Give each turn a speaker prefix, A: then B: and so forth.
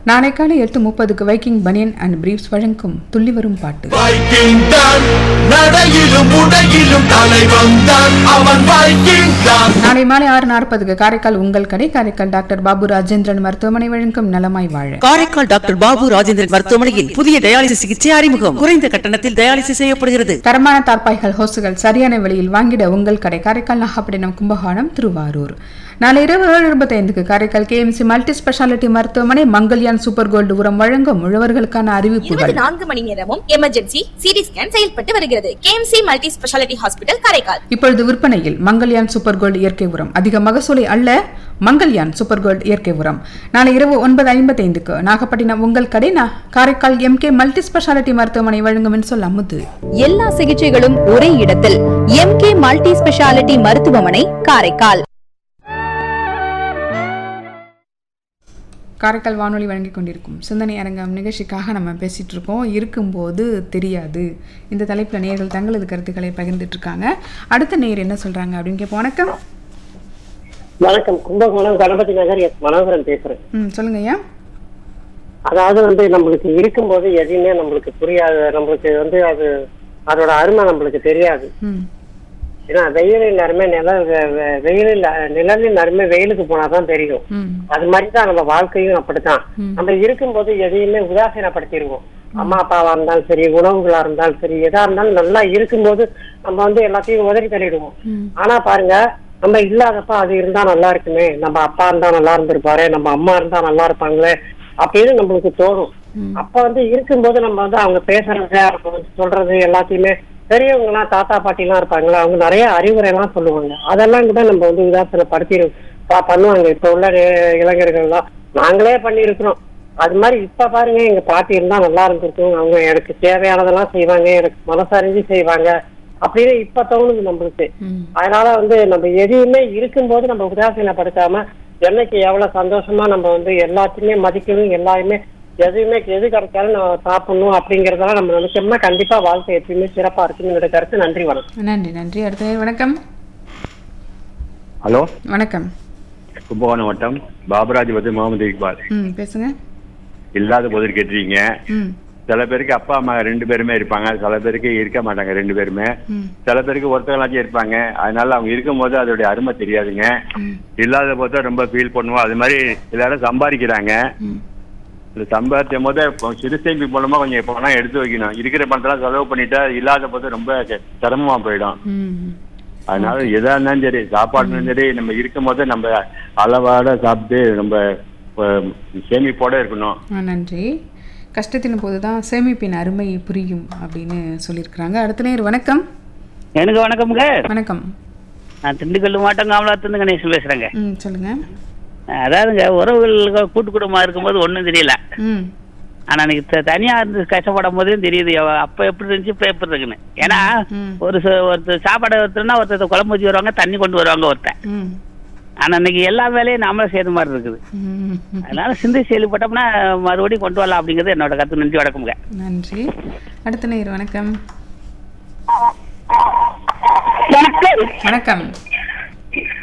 A: நாளை காலை 8:30 வைக்கிங் பனியன் அண்ட் பிரீஃப்ஸ் வழங்கும் துள்ளி வரும் பாட்டு. நாளை மாலை 6:40 காரைக்கால் உங்கள் கடை காரைக்கால் டாக்டர் பாபு ராஜேந்திரன் மருத்துவமனை வழங்கும் நலமாய் வாழ.
B: காரைக்கால் டாக்டர் பாபு ராஜேந்திரன் மருத்துவமனையில் புதிய டயாலிசிஸ் சிகிச்சை அறிமுகம். குறைந்த கட்டணத்தில் டயாலிசிஸ் செய்யப்படுகிறது.
A: தரமான தார்பாய்கள் ஹோஸ்டுகள் சரியான விலையில் வாங்கிட உங்கள் கடை காரைக்கால் நாகப்பட்டினம் கும்பகோணம் திருவாரூர். நாளை இரவு 7:25 காரைக்கால் கேஎம்சி மல்டி ஸ்பெஷாலிட்டி மருத்துவமனை மங்கல்யான் சூப்பர் கோல்டு உரம் வழங்கும் உழவர்களுக்கான அறிவிப்புகள்.
C: 24 மணி நேரமும் எமர்ஜென்சி சிடி ஸ்கேன் செயல்பட்டு வருகிறது. KMC multi speciality hospital Karaikal.
A: இப்பொழுது விற்பனையில் மங்கல்யான் சூப்பர் கோல்டு இயற்கை உரம். அதிக மகசூலை அல்ல, மங்கல்யான் சூப்பர் கோல்டு இயற்கை உரம். நாளை இரவு 9:55 நாகப்பட்டினம் உங்கள் கடை காரைக்கால் எம்கே மல்டி ஸ்பெஷாலிட்டி மருத்துவமனை வழங்கும் என்று சொல்ல அமுது.
C: எல்லா சிகிச்சைகளும் ஒரே இடத்தில் எம்கே மல்டி ஸ்பெஷாலிட்டி மருத்துவமனை காரைக்கால்.
A: காரைக்கால் வானொலி வழங்கி கொண்டிருக்கும் சிந்தனை அரங்கம் நிகழ்ச்சிக்காக நம்ம பேசிகிட்டு இருக்கோம். இருக்கும்போது தெரியாது இந்த தலைப்பில் நேயர்கள் தங்களது கருத்துக்களை பகிர்ந்துட்டு இருக்காங்க. அடுத்த நேயர் என்ன சொல்றாங்க அப்படின்னு கேட்போம். வணக்கம்.
D: வணக்கம், கும்பகோணம் கணபதி நகர் மனோகரன் பேசுறேன்.
A: சொல்லுங்க ஐயா.
D: அதாவது நம்மளுக்கு இருக்கும்போது எதுவுமே நம்மளுக்கு புரியாது. நம்மளுக்கு அது அதோட அருமை நம்மளுக்கு தெரியாது. ஏன்னா வெயிலின் அருமை நிழலின் அருமை வெயிலுக்கு போனாதான் தெரியும். அது மாதிரிதான் நம்ம வாழ்க்கையும் அப்படித்தான். நம்ம இருக்கும்போது எதையுமே உதாசீனப்படுத்திடுவோம். அம்மா அப்பாவா இருந்தாலும் சரி, உணவுகளா இருந்தாலும் சரி, எதா இருந்தாலும் நல்லா இருக்கும்போது நம்ம எல்லாத்தையும் உதறி தள்ளிடுவோம். ஆனா பாருங்க, நம்ம இல்லாதப்ப அது இருந்தா நல்லா இருக்குமே, நம்ம அப்பா இருந்தா நல்லா இருந்திருப்பாரு, நம்ம அம்மா இருந்தா நல்லா இருப்பாங்களே அப்படின்னு நம்மளுக்கு தோணும். அப்ப இருக்கும்போது நம்ம அவங்க பேசுறது, அவங்க சொல்றது எல்லாத்தையுமே பெரியவங்க எல்லாம் தாத்தா பாட்டி எல்லாம் இருப்பாங்களா, அவங்க நிறைய அறிவுரை எல்லாம் சொல்லுவாங்க. அதெல்லாம் கூட நம்ம உதாசனப்படுத்தி பண்ணுவாங்க. இப்ப உள்ள இளைஞர்கள் எல்லாம் நாங்களே பண்ணிருக்கிறோம். அது மாதிரி இப்ப பாருங்க, எங்க பாட்டி இருந்தா நல்லா இருந்திருக்கும், அவங்க எனக்கு தேவையானதெல்லாம் செய்வாங்க, எனக்கு மனசறிஞ்சு செய்வாங்க அப்படின்னு இப்ப தோணுது நம்மளுக்கு. அதனால நம்ம எதையுமே இருக்கும்போது நம்ம உதாசீனப்படுத்தாம என்னைக்கு எவ்வளவு சந்தோஷமா நம்ம எல்லாத்தையுமே மதிக்கணும், எல்லாருமே எதுவுமே எது கிடைச்சாலும் நம்ம சாப்பிடணும் அப்படிங்கறதெல்லாம் நம்ம நினைச்சோம்னா கண்டிப்பா வாழ்க்கை எப்பயுமே சிறப்பா இருக்குன்னு என்னோட கருத்து. நன்றி, வணக்கம்.
A: நன்றி நன்றி. அடுத்த வணக்கம்.
E: ஹலோ,
A: வணக்கம்.
E: கும்பகோணம் வட்டம் பாபராஜ் பத்தி முகமது இக்பால்
A: பேசுங்க.
E: இல்லாத போது கேட்டீங்க. சில பேருக்கு அப்பா அம்மா 2 பேருமே இருப்பாங்க, சில பேருக்கு இருக்க மாட்டாங்க 2 பேருமே. சில பேருக்கு ஒருத்தங்களாச்சும் இருப்பாங்க. அதனால அவங்க இருக்கும் போது அதோடைய அருமை தெரியாதுங்க. இல்லாத போது ரொம்ப ஃபீல் பண்ணுவோம். அது மாதிரி எல்லாரும் சம்பாதிக்கிறாங்க. சம்பாதிக்கும் போது சிறு சேமி மூலமா கொஞ்சம் பணம் எடுத்து வைக்கணும். இருக்கிற பணத்தெல்லாம் செலவு பண்ணிட்டா இல்லாத போது ரொம்ப சிரமமா போயிடும். அதனால எதா இருந்தாலும் சரி, சாப்பாடுனாலும் சரி, நம்ம இருக்கும் போது நம்ம அளவாட சாப்பிட்டு நம்ம சேமிப்போட இருக்கணும்.
A: நன்றி. கஷ்டத்தின் போதுதான் சேமிப்பின் அருமை புரியும் அப்படின்னு சொல்லியிருக்கிறாங்க. அடுத்த நேர் வணக்கம்.
F: எனக்கு வணக்கம்ங்க.
A: வணக்கம்.
F: நான் திண்டுக்கல் மாவட்டம் காமலாத்திலிருந்து கணேசன் பேசுறேங்க.
A: சொல்லுங்க.
F: அதாவதுங்க, உறவுகள் கூட்டு குடும்பமா இருக்கும்போது ஒன்றும் தெரியல. ஆனா எனக்கு தனியா இருந்து கஷ்டப்படும் போதும் தெரியுது அப்ப எப்படி இருந்துச்சு இப்ப எப்படி இருக்குன்னு. ஏன்னா ஒருத்தர் சாப்பாடு ஒருத்தர்னா ஒருத்தர் குழம்பு வச்சு வருவாங்க, தண்ணி கொண்டு வருவாங்க ஒருத்தன். ஆனா இன்னைக்கு எல்லா வேலையும் நாமளும் செய்யற மாதிரி இருக்குது. அதனால சிந்தை செயல்பட்டோம்னா மறுபடியும் கொண்டு வரலாம் அப்படிங்கிறது என்னோட கருத்து. நன்றி, வணக்கம்ங்க.
A: நன்றி. அடுத்த நேர் வணக்கம். வணக்கம்.